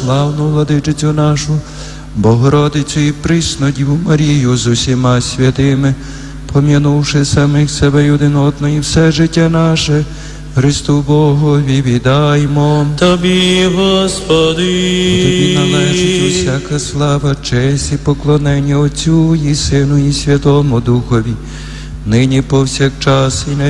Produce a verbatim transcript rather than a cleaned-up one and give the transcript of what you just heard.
славну владичицю нашу, Богородицю і присну Діву Марію з усіма святими, пом'янувши самих себе й один одного і все життя наше, Христу Богові віддаймо. Тобі, Господи, Тобі належить усяка слава, честь і поклонення Отцю і Сину і Святому Духові, нині повсякчас і на